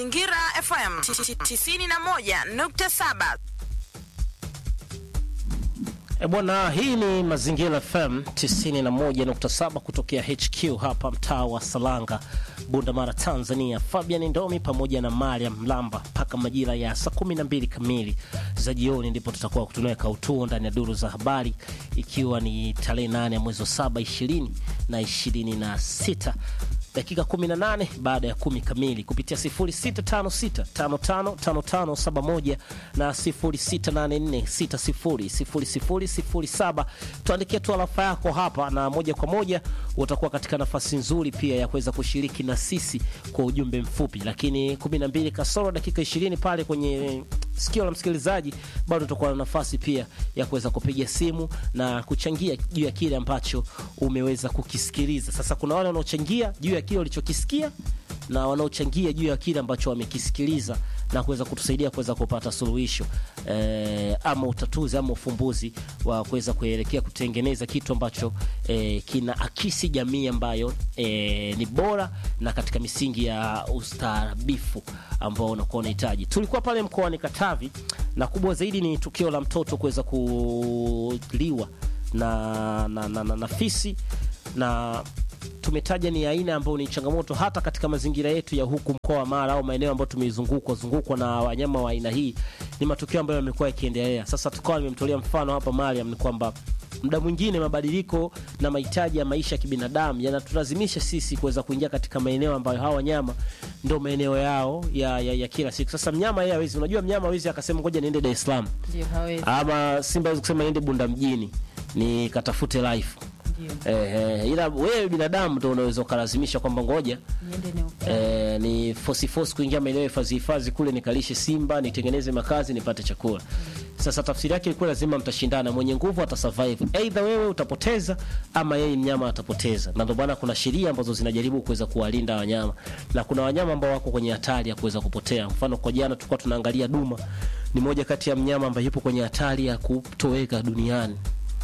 Mazingira FM 91.7. Bwana, hii ni Mazingira FM 91.7 kutokea HQ hapa mtaa wa Salanga, Bundamara, Tanzania. Fabian Ndomi pamoja na Mariam Mlamba mpaka majira ya saa 12 kamili za jioni ndipo tutakuwa kutunaweka utuo ndani ya duru za habari, ikiwa ni tarehe 8 ya mwezi wa 7 2026. Dakika 18 baada ya 10 kamili kupitia 0656555571 na 0684600007. Tuandikie tu alafa yako hapa na moja kwa moja utakuwa katika nafasi nzuri pia ya kuweza kushiriki na sisi kwa ujumbe mfupi. Lakini 12 kasoro dakika 20 pale kwenye sikio la msikilizaji bado tutakuwa na nafasi pia ya kuweza kupiga simu na kuchangia juu ya kile ambacho umeweza kukisikiliza. Sasa kuna wale wanaochangia juu ya kile walichokisikia na wanaochangia juu ya kile ambacho wamekisikiliza na kuweza kutusaidia kuweza kupata suluhisho ama utatuzi ama ufumbuzi wa kuweza kuelekea kutengeneza kitu ambacho kina akisi jamii ambayo ni bora na katika misingi ya ustaarabifu ambao unakuwa unahitaji. Tulikuwa pale mkoani Katavi na kubwa zaidi ni tukio la mtoto kuweza kuliwa na fisi, na tumetaja ni aina ambayo ni changamoto hata katika mazingira yetu ya huku mkoa wa Mara au maeneo ambayo tumezungukwa na wanyama wa aina hii. Ni matukio ambayo yamekuwa yakiendelea. Sasa tukawa nimemtolea mfano hapa Mariam, ni kwamba muda mwingine mabadiliko na mahitaji ya maisha ya kibinadamu yanatulazimisha sisi kuweza kuingia katika maeneo ambayo hawa wanyama ndio maeneo yao ya kila siku. Sasa mnyama yeye hawezi, unajua mnyama hawezi akasema ngoja niende Dar es Salaam. Ndio hawezi. Ama simba hawezi kusema niende Bunda mjini ni katafute life. Ila wewe binadamu ndio unaweza kulazimisha kwamba ngoja ni force kuingia maeneo ya hifadhi kule nikalishe simba, nitengeneze makazi, nipate chakula. Sasa tafsiri yake ilikuwa lazima mtashindana, mwenye nguvu atasurvive. Either wewe utapoteza ama yeye mnyama atapoteza. Na ndio bwana kuna sheria ambazo zinajaribu kuweza kuwalinda wanyama. Na kuna wanyama ambao wako kwenye hatari ya kuweza kupotea. Mfano kwa jana tulikuwa tunaangalia duma. Ni moja kati ya mnyama ambaye yupo kwenye hatari ya kutoweka duniani.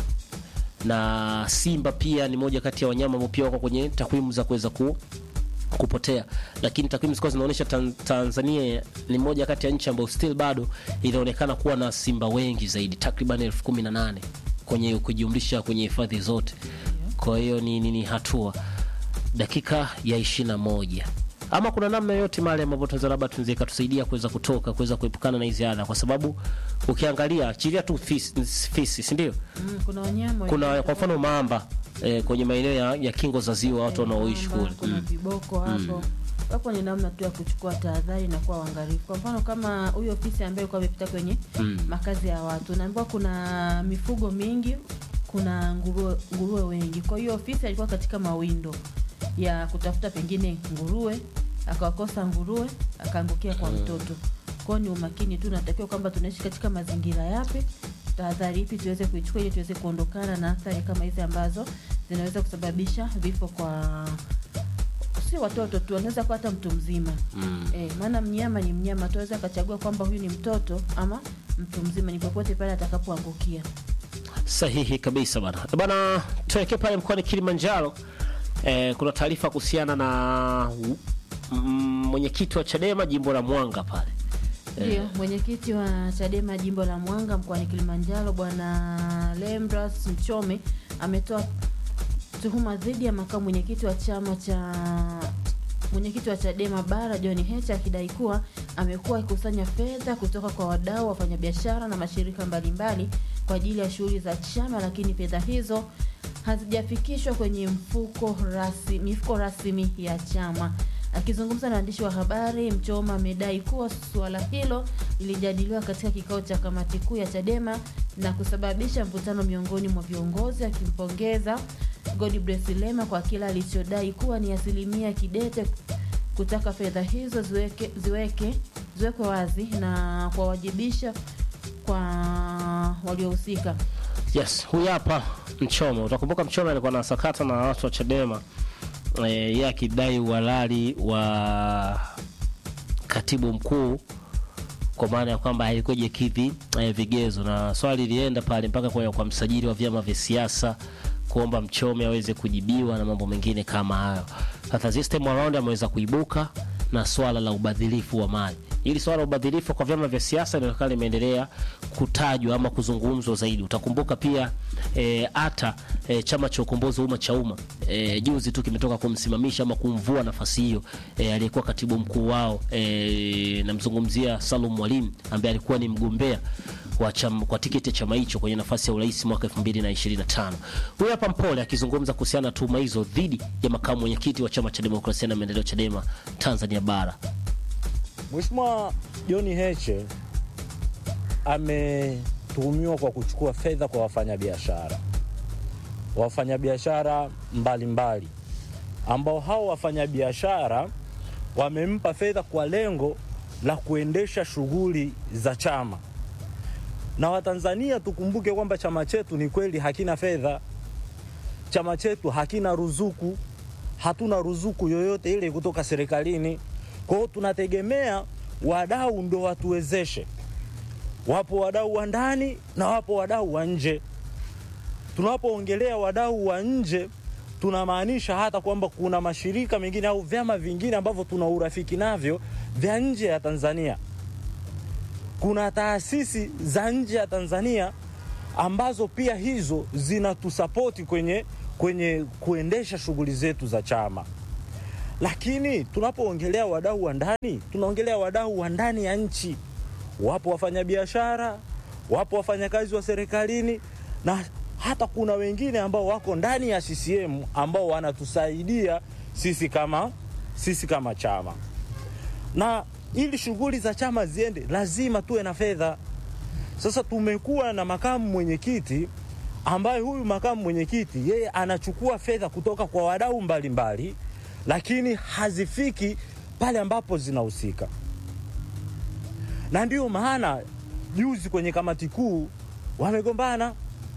Na simba pia ni moja kati ya wanyama ambao pia wako kwenye takwimu za kuweza kupotea. Lakini takwimu ziko zinaonyesha Tanzania ni moja kati ya nchi ambayo still bado inaonekana kuwa na simba wengi zaidi, takriban 18,000 kwenye kujumlisha kwenye hifadhi zote. Kwa hiyo ni hatua. Dakika ya 21. Ama kuna namna yote mali ambapo tunaweza labda tunzeka tusaidia kuweza kuweza kuepukana na hizi adha, kwa sababu ukiangalia chilia tu fisi, si ndio? Kuna wanyama, kuna kwa mfano mamba kwenye maeneo ya kingo za ziwa watu wanaoishi kule. Kuna viboko hapo. Hapo ni namna tu ya kuchukua tahadhari na kuwa waangalifu. Kwa mfano kama huyo fisi ambaye alikuwa amepita kwenye makazi ya watu, naambiwa kuna mifugo mingi, kuna nguruwe wengi. Kwa hiyo fisi alikuwa katika mawindo ya kutafuta pengine nguruwe, akawakosa nguruwe, akaangukia kwa mtoto. Kwa ni umakini tu, natakiwa kwamba tunaishi katika mazingira yapi, tahadhari ipi tuweze kuichukua ili tuweze kuondokana na athari kama hizi ambazo zinaweza kusababisha vifo kwa si watoto tu, anaweza kuwa hata mtu mzima. Maana mnyama ni mnyama, tuweza akachagua kwamba huyu ni mtoto ama mtu mzima, ni popote pale atakapoangukia. Sahihi kabisa bana. Bana, tuelekee pale mkoani Kilimanjaro. Kuna taarifa kuhusiana na mwenyekiti wa Chadema jimbo la Mwanga pale. Ndio, mwenyekiti wa Chadema jimbo la Mwanga mkoani Kilimanjaro Bwana Lembras Mchome ametoa tuhuma dhidi ya makamu mwenyekiti wa Chadema bara John Heche, akidai kuwa amekuwa akikusanya fedha kutoka kwa wadau, wafanyabiashara na mashirika mbalimbali kwa ajili ya shughuli za chama, lakini fedha hizo hazijafikishwa kwenye mifuko rasmi ya chama. Akizungumza na waandishi wa habari, Mchoma amedai kuwa suala hilo lilijadiliwa katika kikao cha kamati kuu ya Chadema na kusababisha mvutano miongoni mwa viongozi, akimpongeza Godbless Lema kwa kila alichodai kuwa ni asilimia kidete kutaka fedha hizo ziwekwe wazi na kuwajibisha kwa waliohusika. Yes, huyu hapa Mchoma. Utakumbuka Mchoma alikuwa na sakata na watu wa Chadema yeye akidai uhalali wa katibu mkuu, kwa maana ya kwamba alikuja kidhi vigezo, na swali lilienda pale mpaka kwa msajili wa vyama vya siasa kuomba Mchome aweze kujibiwa na mambo mengine kama hayo. Sasa system around ameweza kuibuka na swala la ubadhirifu wa mali. Hili swala la ubadhirifu kwa vyama vya siasa linaonekana limeendelea kutajwa ama kuzungumzwa zaidi. Utakumbuka pia hata chama cha ukombozi wa umma cha umma juzi tu kimetoka kumsimamisha ama kumvua nafasi hiyo aliyekuwa katibu mkuu wao, namzungumzia Salum Mwalimu ambaye alikuwa ni mgombea kwa tiketi ya chama hicho kwenye nafasi ya urais mwaka 2025. Huyu hapa Mpole akizungumza kuhusiana na tuhuma hizo dhidi ya makamu mwenyekiti wa chama cha demokrasia na maendeleo Chadema Tanzania bara. Mheshimiwa John Heche ametuhumiwa kwa kuchukua fedha kwa wafanyabiashara mbalimbali, ambao hao wafanyabiashara wamempa fedha kwa lengo la kuendesha shughuli za chama. Na Watanzania tukumbuke kwamba chama chetu ni kweli hakina fedha. Chama chetu hakina ruzuku. Hatuna ruzuku yoyote ile kutoka serikalini. Kwa hiyo tunategemea wadau ndio watuwezeshe. Wapo wadau wa ndani na wapo wadau wa nje. Tunapoongelea wadau wa nje, tunamaanisha hata kwamba kuna mashirika mengine au vyama vingine ambavyo tuna urafiki navyo vya nje ya Tanzania. Kuna taasisi za nje ya Tanzania ambazo pia hizo zinatusapoti kwenye kuendesha shughuli zetu za chama. Lakini tunapoongelea wadau wa ndani, tunaongelea wadau wa ndani ya nchi. Wapo wafanyabiashara, wapo wafanyakazi wa serikalini, na hata kuna wengine ambao wako ndani ya CCM ambao wanatusaidia sisi kama chama. Na ili shughuli za chama ziende, lazima tuwe na fedha. Sasa tumekuwa na makamu mwenyekiti ambaye huyu makamu mwenyekiti yeye anachukua fedha kutoka kwa wadau mbalimbali, lakini hazifiki pale ambapo zinahusika. Na ndio maana juzi kwenye kamati kuu wamegombana.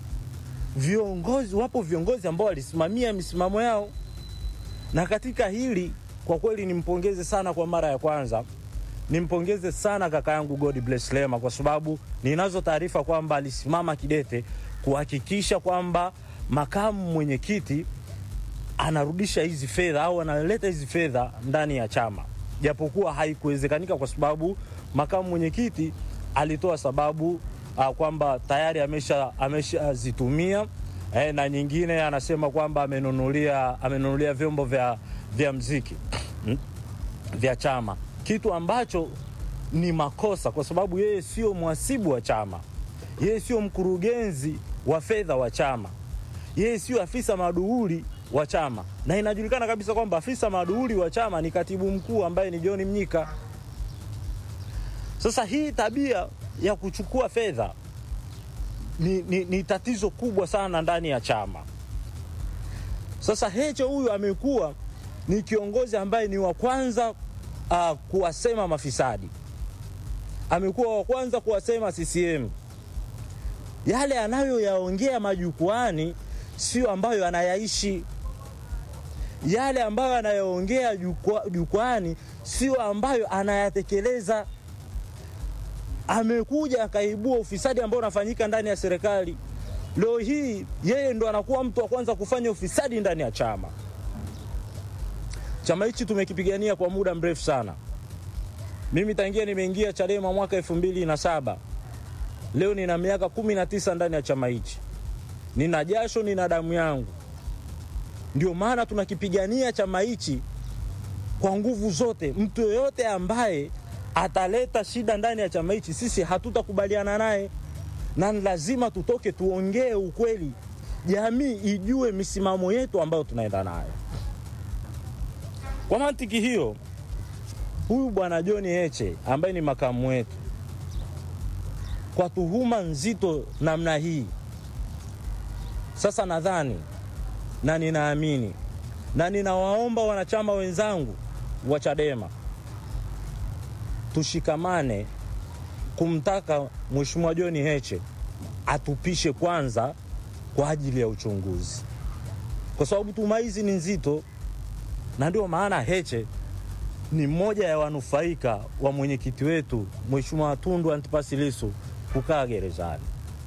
Wapo viongozi ambao walisimamia misimamo yao. Na katika hili kwa kweli nimpongeze sana kwa mara ya kwanza. Nimpongeze sana kaka yangu God Bless Lema, kwa sababu ninazo taarifa kwamba alisimama kidete kuhakikisha kwamba makamu mwenyekiti anarudisha hizi fedha au analeta hizi fedha ndani ya chama. Japokuwa haikuwezekanika kwa sababu makamu mwenyekiti alitoa sababu kwamba tayari ameshazitumia, na nyingine anasema kwamba amenunulia vyombo vya muziki vya chama, kitu ambacho ni makosa kwa sababu yeye sio mhasibu wa chama, yeye sio mkurugenzi wa fedha wa chama, yeye sio afisa maduhuli wa chama, na inajulikana kabisa kwamba afisa maduhuli wa chama ni katibu mkuu ambaye ni John Mnyika. Sasa hii tabia ya kuchukua fedha ni tatizo kubwa sana ndani ya chama. Sasa Heche huyu amekuwa ni kiongozi ambaye ni wa kwanza kuwasema mafisadi. Amekuwa wa kwanza kuwasema CCM. Yale anayoyaongea majukwaani sio ambayo anayaishi. Yale ambayo anayaongea jukwaani sio ambayo anayatekeleza. Amekuja akaibua ufisadi ambao unafanyika ndani ya serikali. Leo hii yeye ndo anakuwa mtu wa kwanza kufanya ufisadi ndani ya chama. Chama hichi tumekipigania kwa muda mrefu sana. Mimi tangia nimeingia Chadema mwaka 2007. Leo nina miaka 19 ndani ya chama hichi. Nina jasho, nina damu yangu. Ndio maana tunakipigania chama hichi kwa nguvu zote. Mtu yoyote ambaye ataleta shida ndani ya chama hichi, sisi hatutakubaliana naye, na lazima tutoke tuongee ukweli, jamii ijue misimamo yetu ambayo tunaenda nayo. Kwa mantiki hiyo, huyu bwana John Heche ambaye ni makamu wetu, kwa tuhuma nzito namna hii, sasa nadhani na ninaamini na ninawaomba wanachama wenzangu wa Chadema tushikamane kumtaka Mheshimiwa John Heche atupishe kwanza kwa ajili ya uchunguzi, kwa sababu tuhuma hizi ni nzito. Na ndio maana Heche ni mmoja ya wanufaika wa mwenyekiti wetu Mheshimiwa Tundu Antipas Lissu kukaa gerezani.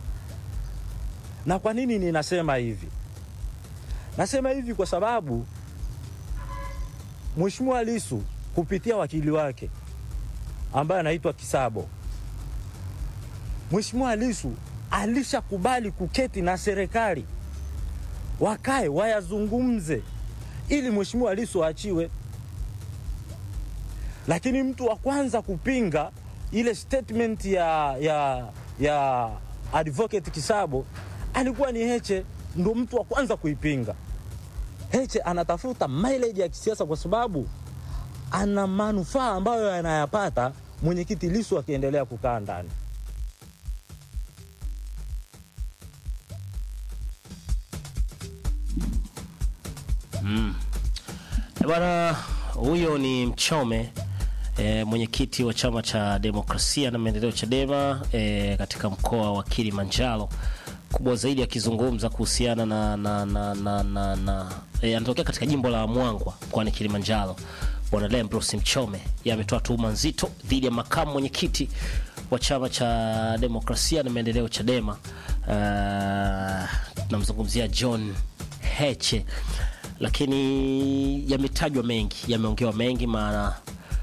Na kwa nini ninasema hivi? Nasema hivi kwa sababu Mheshimiwa Lissu kupitia wakili wake ambaye anaitwa Kisabo, Mheshimiwa Lissu alishakubali kuketi na serikali wakae wayazungumze ili Mheshimiwa Lissu aachiwe. Lakini mtu wa kwanza kupinga ile statement ya advocate Kisabo alikuwa ni Heche, ndo mtu wa kwanza kuipinga. Heche anatafuta mileage ya kisiasa kwa sababu ana manufaa ambayo anayapata mwenyekiti Lissu akiendelea kukaa ndani. Bwana huyo ni Mchome, mwenyekiti wa chama cha demokrasia na maendeleo Chadema katika mkoa wa Kilimanjaro. Kubwa zaidi akizungumza kuhusiana na anatokea katika jimbo la Mwangwa mkoani Kilimanjaro. Bwana Lembros Mchome ametoa tuhuma nzito dhidi ya makamu mwenyekiti wa chama cha demokrasia na maendeleo Chadema. Tunamzungumzia John Heche, lakini yametajwa mengi, yameongewa mengi, maana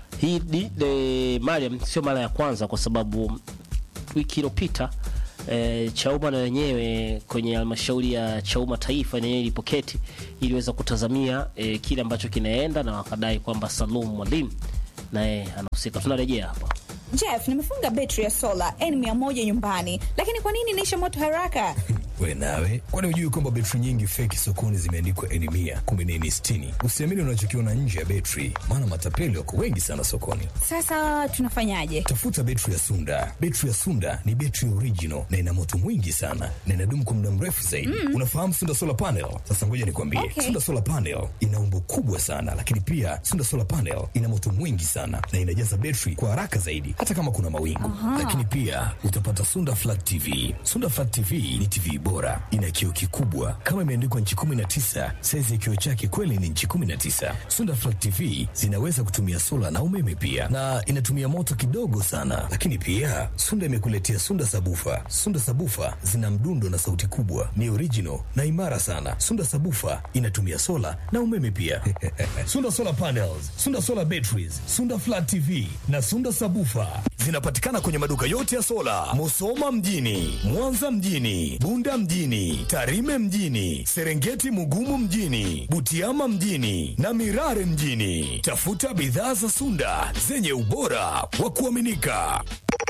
hii Mariam sio mara ya kwanza, kwa sababu wiki iliyopita Chauma na wenyewe kwenye halmashauri ya Chauma taifa yenyewe ilipoketi iliweza kutazamia kile ambacho kinaenda, na wakadai kwamba Salum Mwalimu naye anahusika. Tunarejea hapa. Jeff, nimefunga betri ya sola N100 nyumbani, lakini kwa nini inaisha moto haraka? Wewe nawe, kwani hujui kwamba betri nyingi fake sokoni zimeandikwa N100 kumbe ni N60? Usiamini unachokiona nje ya betri, maana matapeli wako wengi sana sokoni. Sasa tunafanyaje? Tafuta betri ya Sunda. Betri ya Sunda ni betri original na ina moto mwingi sana na inadumu kwa muda mrefu zaidi. Unafahamu Sunda Solar Panel? Sasa ngoja nikwambie. Okay. Sunda Solar Panel ina umbo kubwa sana, lakini pia Sunda Solar Panel ina moto mwingi sana na inajaza betri kwa haraka zaidi hata kama kuna mawingu. Lakini pia utapata Sunda Flat TV. Sunda Flat TV ni TV bora, ina kioo kikubwa kama imeandikwa inchi 19, size ya kioo chake kweli ni inchi 19. Sunda Flat TV zinaweza kutumia sola na umeme pia, na inatumia moto kidogo sana. Lakini pia Sunda imekuletea Sunda Sabufa. Sunda Sabufa zina mdundo na sauti kubwa, ni original na imara sana. Sunda Sabufa inatumia sola na umeme pia. Sunda Solar Panels, Sunda Solar Batteries, Sunda Flat TV na Sunda Sabufa zinapatikana kwenye maduka yote ya sola, Musoma mjini, Mwanza mjini, Bunda mjini, Tarime mjini, Serengeti Mugumu mjini, Butiama mjini na Mirare mjini. Tafuta bidhaa za Sunda zenye ubora wa kuaminika.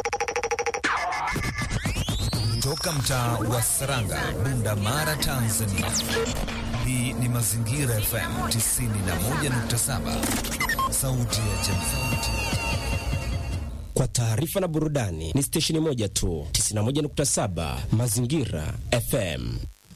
Toka mtaa wa Saranga, Bunda Mara, Tanzania. Hii ni Mazingira FM 91.7, sauti ya jamii. Kwa taarifa na burudani ni stesheni moja tu, 91.7 Mazingira FM.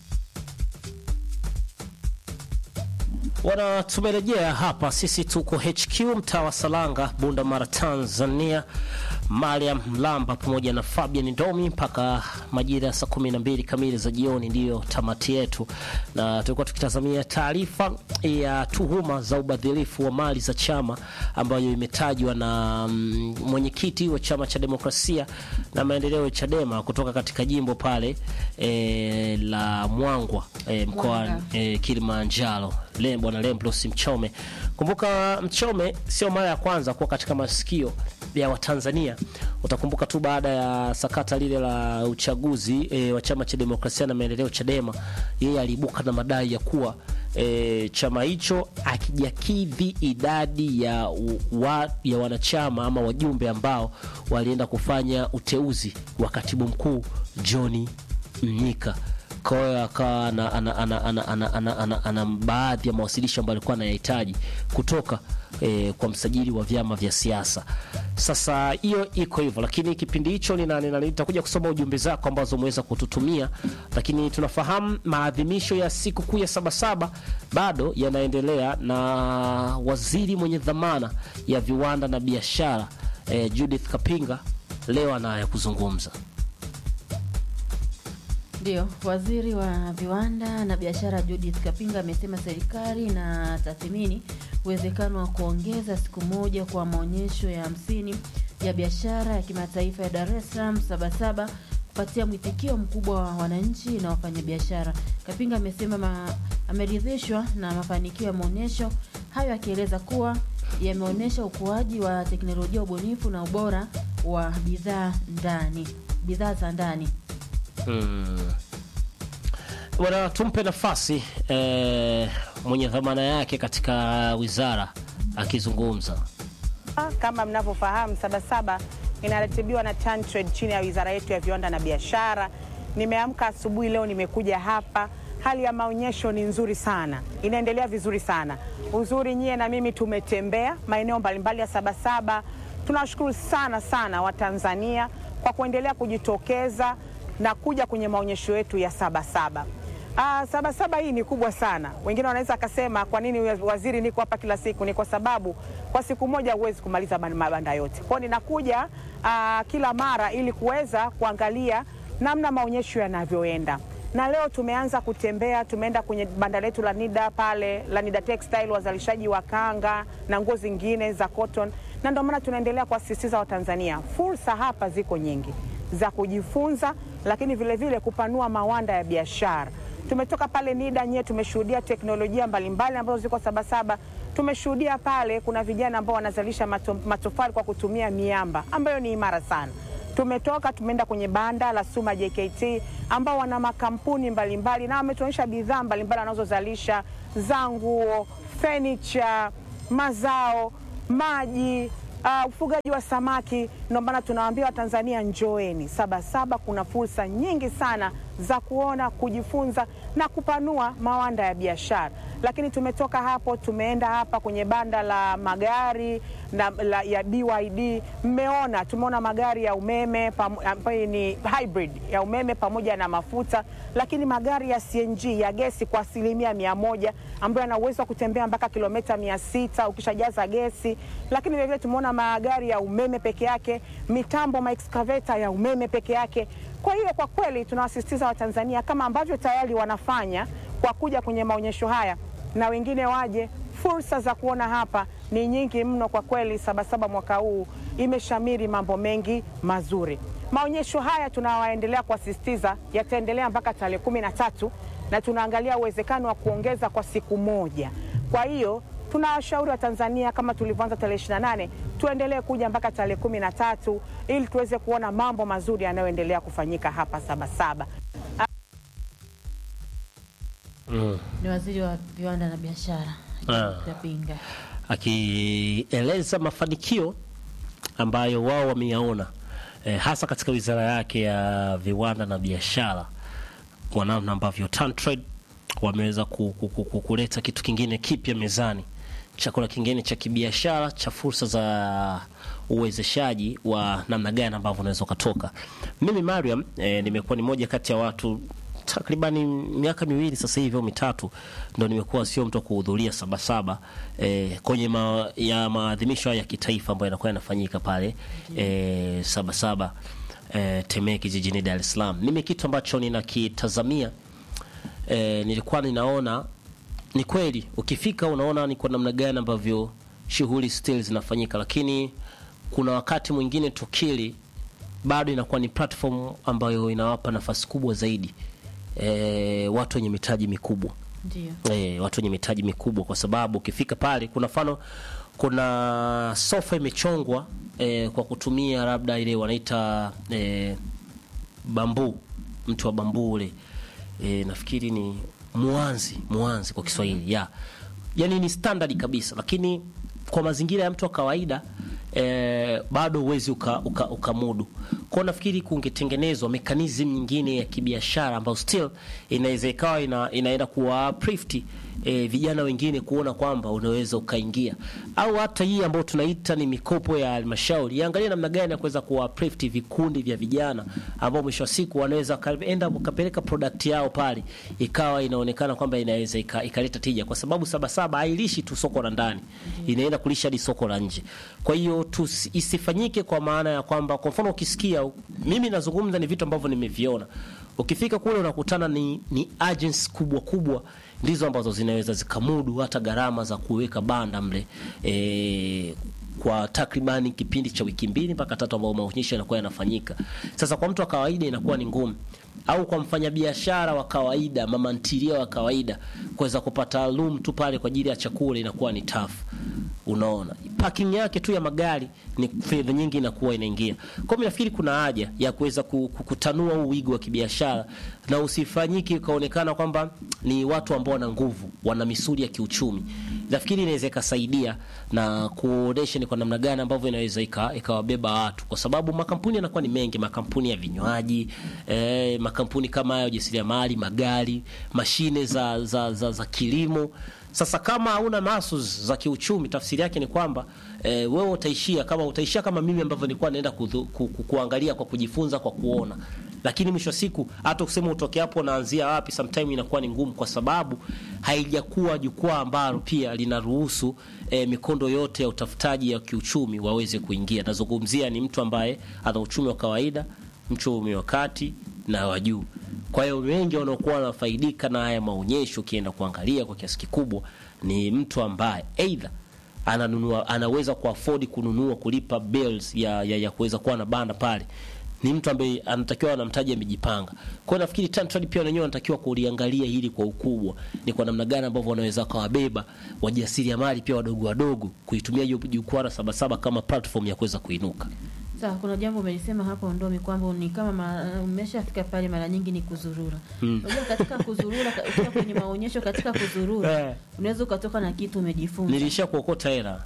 Wana tumerejea hapa, sisi tuko HQ mtaa wa Salanga, Bunda Mara, Tanzania. Mariam Mlamba pamoja na Fabian Ndomi mpaka majira saa 12 kamili za jioni ndiyo tamati yetu, na tulikuwa tukitazamia taarifa ya tuhuma za ubadhirifu wa mali za chama ambayo imetajwa na mwenyekiti wa chama cha demokrasia na maendeleo Chadema kutoka katika jimbo pale la Mwangwa mkoa Kilimanjaro, Bwana Lembros Mchome. Kumbuka Mchome sio mara ya kwanza kuwa katika masikio ya Watanzania. Utakumbuka tu baada ya sakata lile la uchaguzi wa chama cha demokrasia na maendeleo Chadema, yeye aliibuka na madai ya kuwa chama hicho akijakidhi idadi ya wanachama ama wajumbe ambao walienda kufanya uteuzi wa katibu mkuu John Mnyika. Kwa hiyo akawa ana baadhi ya mawasilisho ambayo alikuwa anayahitaji kutoka kwa msajili wa vyama vya siasa. Sasa hiyo iko hivyo, lakini kipindi hicho nitakuja kusoma ujumbe zako ambazo umeweza kututumia, lakini tunafahamu maadhimisho ya siku kuu ya Sabasaba bado yanaendelea, na waziri mwenye dhamana ya viwanda na biashara Judith Kapinga leo anaye kuzungumza. Ndio, waziri wa viwanda na biashara Judith Kapinga amesema serikali na tathmini uwezekano wa kuongeza siku moja kwa maonyesho ya 50 ya biashara ya kimataifa ya Dar es Salaam Sabasaba kupatia mwitikio mkubwa wa wananchi na wafanyabiashara. Kapinga amesema ameridhishwa na mafanikio ya maonyesho hayo, akieleza kuwa yameonyesha ukuaji wa teknolojia, ubunifu na ubora wa bidhaa za ndani. Bwana, tumpe nafasi mwenye dhamana yake katika wizara akizungumza. Kama mnavyofahamu, Sabasaba inaratibiwa na TanTrade chini ya wizara yetu ya viwanda na biashara. Nimeamka asubuhi leo nimekuja hapa. Hali ya maonyesho ni nzuri sana, inaendelea vizuri sana. Uzuri nyie na mimi tumetembea maeneo mbalimbali ya Sabasaba. Tunawashukuru sana Watanzania kwa kuendelea kujitokeza na kuja kwenye maonyesho yetu ya Sabasaba. Sabasaba hii ni kubwa sana. Wengine wanaweza akasema kwa nini waziri niko hapa kila siku? Ni kwa sababu kwa siku moja huwezi kumaliza mabanda yote. Kwa hiyo ninakuja kila mara ili kuweza kuangalia namna maonyesho yanavyoenda. Na leo tumeanza kutembea, tumeenda kwenye banda letu la Nida pale, la Nida Textile, wazalishaji wa kanga na nguo zingine za cotton. Na ndio maana tunaendelea kuasisitiza Watanzania. Fursa hapa ziko nyingi za kujifunza, lakini vile vile kupanua mawanda ya biashara. Tumetoka pale Nida nye, tumeshuhudia teknolojia mbalimbali ambazo ziko Sabasaba. Tumeshuhudia pale kuna vijana ambao wanazalisha matofali kwa kutumia miamba ambayo ni imara sana. Tumeenda kwenye banda la Suma JKT ambao wana makampuni mbalimbali na wametuonyesha bidhaa mbalimbali wanazozalisha za nguo, furniture, mazao, maji, ufugaji wa samaki. Ndio maana tunawaambia Watanzania njoeni Sabasaba, kuna fursa nyingi sana za kuona, kujifunza na kupanua mawanda ya biashara. Lakini tumetoka hapo tumeenda hapa kwenye banda la magari ya BYD. Tumeona magari ya umeme ambayo ni hybrid ya umeme pamoja na mafuta, lakini magari ya CNG ya gesi kwa 100% ambayo yana uwezo wa kutembea mpaka kilomita 600 ukishajaza gesi. Lakini vile vile tumeona magari ya umeme peke yake, mitambo excavator ya umeme peke yake. Kwa hiyo kwa kweli tunawasisitiza Watanzania kama ambavyo tayari wanafanya kwa kuja kwenye maonyesho haya, na wengine waje. Fursa za kuona hapa ni nyingi mno kwa kweli. Sabasaba mwaka huu imeshamiri mambo mengi mazuri. Maonyesho haya tunawaendelea kuasisitiza yataendelea mpaka tarehe 13 na tunaangalia uwezekano wa kuongeza kwa siku moja. Kwa hiyo tunawashauri wa Tanzania kama tulivyoanza tarehe 28 tuendelee kuja mpaka tarehe 13 ili tuweze kuona mambo mazuri yanayoendelea kufanyika hapa Sabasaba. Ni waziri wa viwanda na biashara Pinga akieleza mafanikio ambayo wao wameyaona hasa katika wizara yake ya viwanda na biashara, kwa namna ambavyo TanTrade wameweza kuleta kitu kingine kipya mezani, chakula kingine cha kibiashara cha fursa za uwezeshaji wa namna gani ambavyo unaweza kutoka. Mimi Mariam nimekuwa ni moja kati ya watu takribani miaka miwili sasa hivi au mitatu ndio nimekuwa sio mtu kuhudhuria Sabasaba kwenye maadhimisho ya kitaifa ambayo yanakuwa yanafanyika pale Sabasaba Temeke jijini Dar es Salaam. Mimi kitu ambacho ninakitazamia nilikuwa ninaona ni kweli ukifika unaona ni kwa namna gani ambavyo shughuli still zinafanyika, lakini kuna wakati mwingine tukili bado inakuwa ni platform ambayo inawapa nafasi kubwa zaidi watu wenye mitaji mikubwa. Ndio. Watu wenye mitaji mikubwa, kwa sababu ukifika pale kuna sofa imechongwa kwa kutumia labda ile wanaita bambu, mtu wa bambu ule. Nafikiri ni muanzi kwa Kiswahili. Yaani ni standard kabisa, lakini kwa mazingira ya mtu wa kawaida bado uwezi ukamudu. Kwa nafikiri kungetengenezwa mechanism nyingine ya kibiashara ambayo still inaweza ikawa inaenda kuwa uplift vijana wengine kuona kwamba unaweza ukaingia, au hata hii ambayo tunaita ni mikopo ya halmashauri, iangalie namna gani ya kuweza kuwa uplift vikundi vya vijana ambao mwisho wa siku wanaweza kaenda kupeleka product yao pale, ikawa inaonekana kwamba inaweza ikaleta tija, kwa sababu Sabasaba hailishi tu soko la ndani, inaenda kulisha hadi soko la nje. Kwa hiyo isifanyike kwa maana ya kwamba kwa mfano ukisikia, mimi nazungumza ni vitu ambavyo nimeviona, ukifika kule unakutana ni agents kubwa ndizo ambazo zinaweza zikamudu hata gharama za kuweka banda mle kwa takribani kipindi cha wiki 2 mpaka 3 ambao maonyesho yanakuwa yanafanyika. Sasa kwa mtu wa kawaida inakuwa ni ngumu, au kwa mfanyabiashara wa kawaida, mama ntilia wa kawaida kuweza kupata room tu pale kwa ajili ya chakula inakuwa ni tough. Unaona, parking yake tu ya magari ni fedha nyingi inakuwa inaingia. Kwa hiyo mimi nafikiri kuna haja ya kuweza kutanua wigo wa kibiashara na usifanyike kaonekana kwamba ni watu ambao wana nguvu, wana misuli ya kiuchumi. Nafikiri inaweza ikasaidia na kuonesha ni kwa namna gani ambavyo inaweza ikawabeba watu, kwa sababu makampuni yanakuwa ni mengi, makampuni ya vinywaji, makampuni kama ya ujasiriamali, magari, mashine za kilimo. Sasa kama hauna masus za kiuchumi, tafsiri yake ni kwamba wewe utaishia kama mimi ambavyo nilikuwa naenda kuangalia kwa kujifunza kwa kuona. Lakini mwisho siku hata kusema utoke hapo naanzia wapi sometime inakuwa ni ngumu, kwa sababu haijakuwa jukwaa ambalo pia linaruhusu mikondo yote ya utafutaji ya kiuchumi waweze kuingia. Nazungumzia ni mtu ambaye ana uchumi wa kawaida, uchumi wa kati na wa juu. Kwa hiyo wengi wanaokuwa wanafaidika na haya maonyesho kienda kuangalia kwa kiasi kikubwa ni mtu ambaye either anaweza kuafford kununua, kulipa bills ya kuweza kuwa na banda pale. Ni mtu ambaye anatakiwa anamtaji amejipanga. Kwa hiyo nafikiri TanTrade pia wenyewe wanatakiwa kuliangalia hili kwa ukubwa, ni kwa namna gani ambavyo wanaweza kawabeba wajasiriamali pia wadogo kuitumia hiyo jukwaa la Sabasaba kama platform ya kuweza kuinuka. Sawa, kuna jambo umelisema hapo Ndomi kwamba ni kama umeshafika pale mara nyingi ni kuzurura. Unajua katika kuzurura ukiwa kwenye maonyesho, katika kuzurura unaweza ukatoka na kitu umejifunza. Nilisha kuokota hela.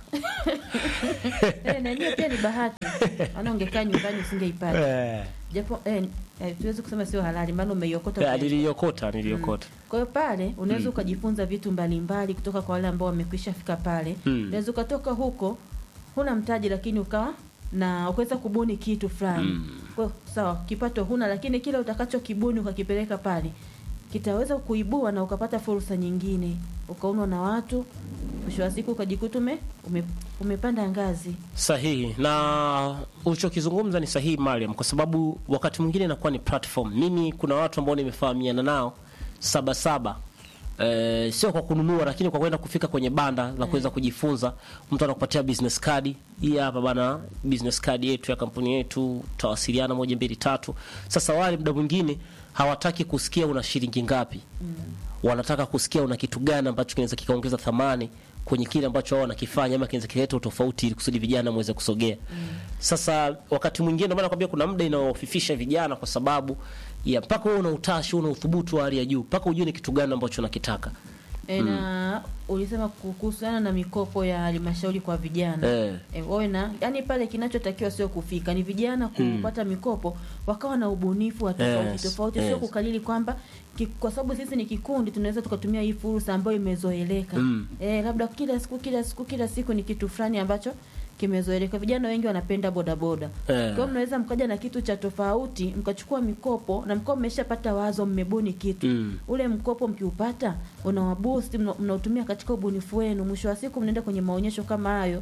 Na hiyo pia ni bahati. Ana ungekaa nyumbani usingeipata. Japo tuweze kusema sio halali, maana umeiokota. Niliokota. Kwa hiyo pale unaweza ukajifunza vitu mbalimbali kutoka kwa wale ambao wamekwisha fika pale. Unaweza ukatoka huko huna mtaji, lakini ukawa na ukaweza kubuni kitu fulani. Kwa sawa, kipato huna, lakini kile utakachokibuni ukakipeleka pale kitaweza kuibua na ukapata fursa nyingine, ukaunwa na watu, mwisho wa siku ukajikuta umepanda ngazi. Sahihi. Na ulichokizungumza ni sahihi Mariam, kwa sababu wakati mwingine inakuwa ni platform. Mimi kuna watu ambao nimefahamiana nao Sabasaba, sio kwa kununua, lakini kwa kwenda kufika kwenye banda la kuweza kujifunza. Mtu anakupatia business card, hii hapa bana, business card yetu ya kampuni yetu, tawasiliana 1 2 3. Sasa wale muda mwingine hawataki kusikia una shilingi ngapi. Wanataka kusikia una kitu gani ambacho kinaweza kikaongeza thamani kwenye kile ambacho wao wanakifanya, ama kinaweza kileta utofauti ili kusudi vijana muweze kusogea. Sasa wakati mwingine maana nakwambia kuna muda inaofifisha vijana, kwa sababu ya mpaka wewe una utashi, una uthubutu wa hali ya juu, mpaka ujue ni kitu gani ambacho unakitaka. Na ulisema kuhusiana na mikopo ya halmashauri kwa vijana. Wawe na, yani pale kinachotakiwa sio kufika, ni vijana kupata mikopo wakawa na ubunifu wa tofauti, sio kukalili kwamba kwa sababu sisi ni kikundi tunaweza tukatumia hii fursa ambayo imezoeleka. Labda kila siku ni kitu fulani ambacho kimezoeleka. Vijana wengi wanapenda bodaboda. Kwa hiyo mnaweza mkaja na kitu cha tofauti, mkachukua mikopo na mkopo mmeshapata wazo, mmebuni kitu. Ule mkopo mkiupata unawaboost, mnautumia katika ubunifu wenu. Mwisho wa siku mnaenda kwenye maonyesho kama hayo.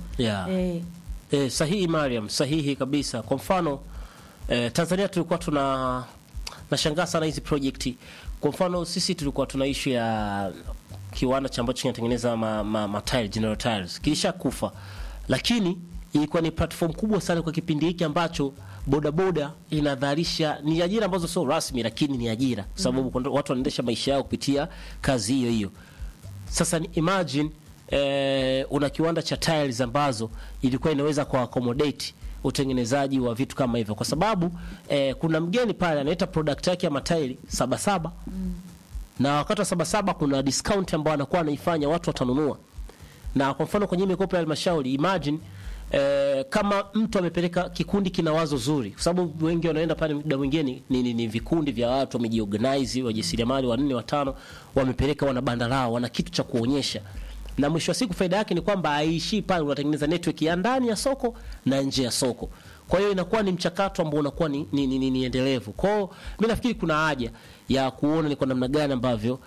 Sahihi Mariam, sahihi kabisa. Kwa mfano Tanzania tulikuwa nashangaa sana hizi project. Kwa mfano sisi tulikuwa tuna issue ya kiwanda cha ambacho kinatengeneza tile, General Tiles. Kilishakufa. Lakini ilikuwa ni platform kubwa sana kwa kipindi hiki ambacho bodaboda inadharisha, ni ajira ambazo sio rasmi, lakini ni ajira, kwa sababu watu wanaendesha maisha yao kupitia kazi hiyo. Sasa imagine una kiwanda cha tiles ambazo ilikuwa inaweza ku accommodate utengenezaji wa vitu kama hivyo, kwa sababu kuna mgeni pale analeta product yake ya matairi Sabasaba. Na wakati wa Sabasaba kuna discount ambayo anakuwa anaifanya, watu watanunua. Na kwa mfano kwenye mikopo ya halmashauri, imagine kama mtu amepeleka kikundi kina wazo zuri, kwa sababu wengi wanaenda pale muda mwingine ni vikundi vya watu wamejiorganize, wajasiriamali 4 5 wamepeleka, wana banda lao, wana kitu cha kuonyesha. Na mwisho wa siku faida yake ni kwamba haishi pale, unatengeneza network ya ndani ya soko na nje ya soko. Kwa hiyo inakuwa ni mchakato ambao unakuwa ni endelevu. Kwa hiyo mimi nafikiri kuna haja ya kuona ni kwa namna gani ambavyo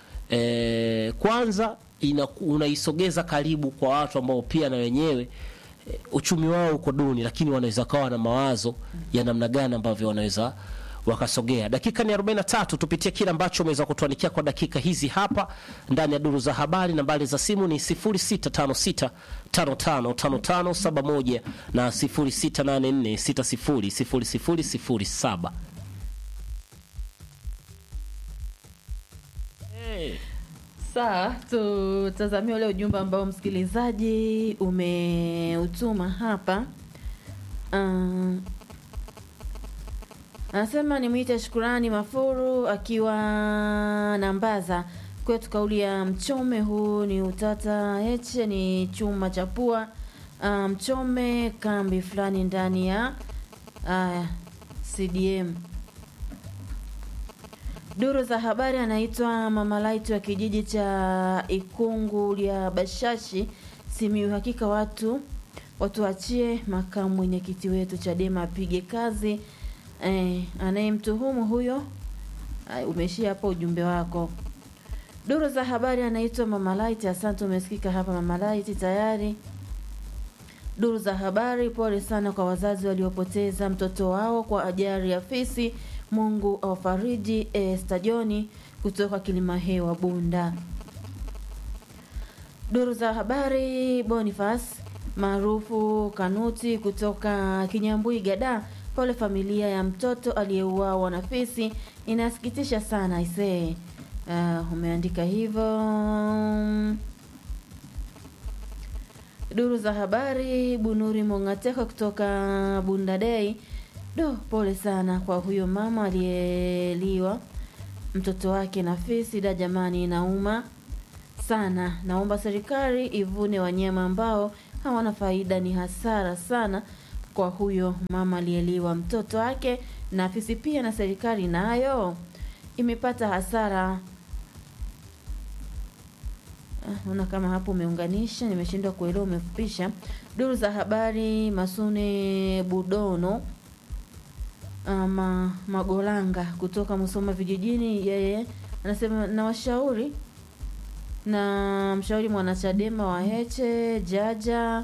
kwanza unaisogeza karibu kwa watu ambao pia na wenyewe uchumi wao uko duni, lakini wanaweza kawa na mawazo ya namna gani ambavyo wanaweza wakasogea. Dakika ni 43, tupitie kile ambacho umeweza kutuandikia kwa dakika hizi hapa ndani ya duru za habari. Nambari za simu ni 0656555571 na 0684600007. Sawa, tutazamia ule ujumbe ambao msikilizaji umeutuma hapa. Anasema nimwite Shukrani Mafuru akiwa Nambaza. Kwetu kauli ya mchome huu ni utata heche ni chuma chapua. Mchome kambi fulani ndani ya CDM. Duru za habari anaitwa Mama Light wa kijiji cha Ikungu ya Bashashi Simiyu. Hakika watu watuachie makamu mwenyekiti wetu Chadema apige kazi. Anayemtuhumu huyo umeishia hapo ujumbe wako. Duru za habari anaitwa Mama Light. Asante, umesikika hapa Mama Light tayari. Duru za habari, pole sana kwa wazazi waliopoteza mtoto wao kwa ajali ya fisi. Mungu awafariji. Stajoni kutoka Kilimahewa Bunda. Duru za habari, Boniface maarufu Kanuti kutoka Kinyambui Gada. Pole familia ya mtoto aliyeuawa na fisi, inasikitisha sana isee. Umeandika hivyo. Duru za habari, Bunuri Mongateka kutoka Bundadei. Pole sana kwa huyo mama aliyeliwa mtoto wake na fisi. Da jamani, inauma sana. Naomba serikali ivune wanyama ambao hawana faida, ni hasara sana kwa huyo mama aliyeliwa mtoto wake na fisi. Pia na serikali nayo imepata hasara. Una kama hapo umeunganisha, nimeshindwa kuelewa, umefupisha. Duru za habari, Masune Budono Magolanga kutoka Musoma vijijini. Yeye anasema na washauri na mshauri mwanachadema wa Heche Jaja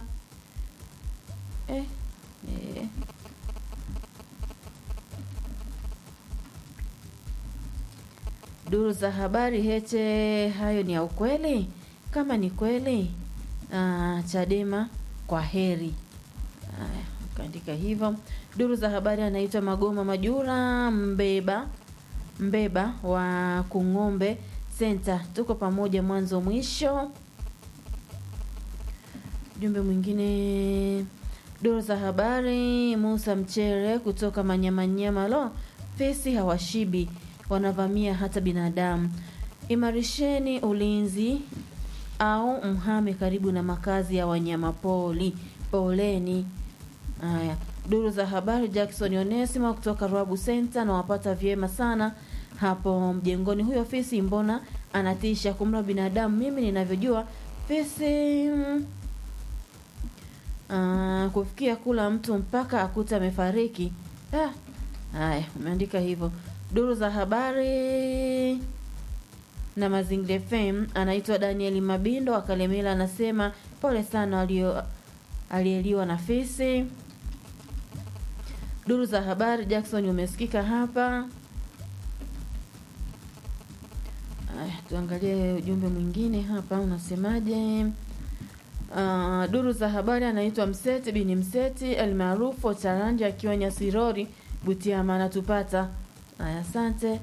Duru za habari, Heche hayo ni ya ukweli? Kama ni kweli, Chadema kwa heri. Kaandika hivyo. Duru za habari anaitwa Magoma Majura Mbeba wa Kung'ombe Center. Tuko pamoja mwanzo mwisho. Jumbe mwingine, duru za habari, Musa Mchere kutoka Manyamanyama. Fisi hawashibi, wanavamia hata binadamu. Imarisheni ulinzi au mhame karibu na makazi ya wanyama poli. Poleni. Haya, duru za habari, Jackson Onesimo kutoka Ruabu Center. Na wapata vyema sana hapo mjengoni. Huyo fisi mbona anatisha kumla binadamu? Mimi ninavyojua fisi kufikia kula mtu mpaka akuta amefariki. Haya, umeandika hivyo. Duru za habari na Mazingira FM, anaitwa Daniel Mabindo Akalemela, anasema pole sana aliyeliwa na fisi. Duru za habari, Jackson umesikika hapa. Tuangalie ujumbe mwingine hapa unasemaje. Duru za habari anaitwa Mseti bin Mseti almaarufu Charanja akiwa Nyasirori Butiama, anatupata. Asante.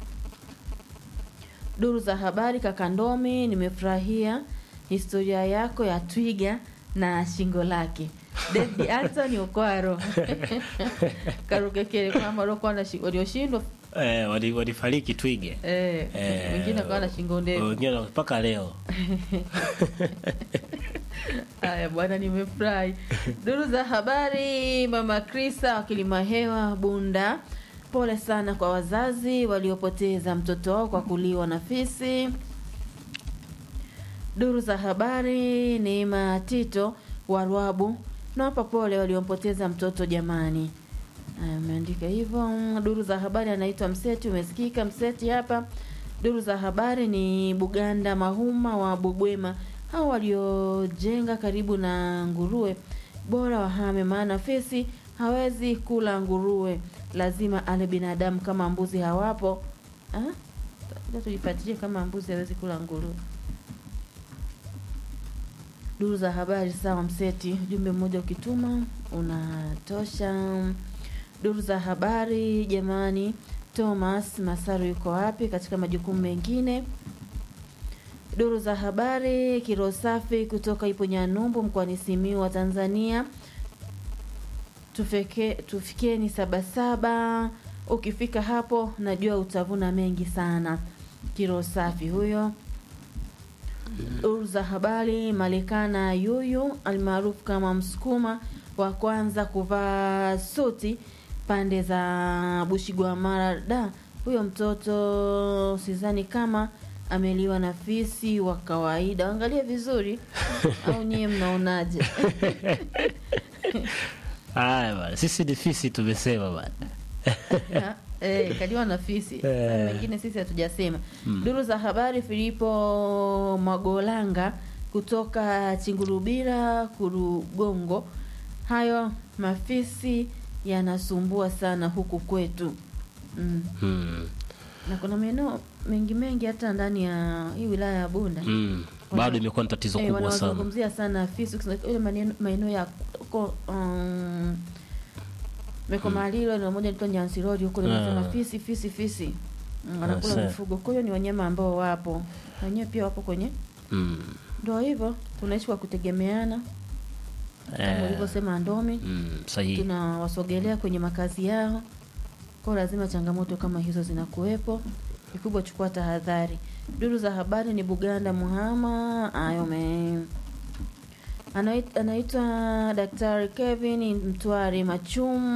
Duru za habari, Kakandomi, nimefurahia historia yako ya twiga na shingo lake. David Anthony Okwaro Karukekere kama walioshindwa walifariki twiga. Wengine kwa na shingo ndefu. Wengine mpaka leo. Haya bwana, nimefurahi. Duru za habari, Mama Krisa wa Kilimahewa Bunda. Pole sana kwa wazazi waliopoteza mtoto wao kwa kuliwa na fisi. Duru za habari, Neema Tito wa Ruabu. Nawapa pole waliompoteza mtoto jamani. Ameandika hivyo. Duru za habari anaitwa Mseti, umesikika Mseti hapa. Duru za habari ni Buganda Mahuma wa Bugwema. Hao waliojenga karibu na nguruwe bora wahame, maana fisi hawezi kula nguruwe, lazima ale binadamu. Kama mbuzi hawapo, tujipatie kama mbuzi hawezi kula nguruwe. Duru za habari, sawa Mseti, jumbe mmoja ukituma unatosha. Duru za habari, jamani, Thomas Masaru yuko wapi katika majukumu mengine? Duru za habari, kilo safi kutoka Iponyanyumbu mkoani Simiyu wa Tanzania. Tufikieni Sabasaba. Ukifika hapo najua utavuna mengi sana. Kilo safi huyo. Duru za habari, Malikana Yuyu almaarufu kama Msukuma wa kwanza kuvaa suti pande za Bushigwamara. Huyo mtoto sidhani kama ameliwa na fisi wa kawaida. Angalia vizuri au nyie mnaonaje? Haya bwana, sisi ni fisi tumesema bwana. Kaliwa na fisi. Mengine sisi hatujasema. Duru za habari, Filipo Magolanga kutoka Chingurubira Kurugongo. Hayo mafisi yanasumbua sana huku kwetu. Na kuna maeneo mengi hata ndani ya hii wilaya ya Bunda. Bado imekuwa tatizo kubwa sana. Wanazungumzia sana fisi ile maeneo ya Mekomalilo na moja nitoa Nyansi Road huko nasema fisi. Wanakula mifugo. Kwa hiyo ni wanyama ambao wapo. Wenyewe pia wapo kwenye. Ndio hivyo, tunaishi kwa kutegemeana. Kama ulivyosema Ndomi. Sahihi. Tunawasogelea kwenye makazi yao. Kwa lazima changamoto kama hizo zinakuwepo. Kikubwa chukua tahadhari. Duru za habari ni Buganda Muhama Ayome. Anaitwa Daktari Kevin Mtwari Machum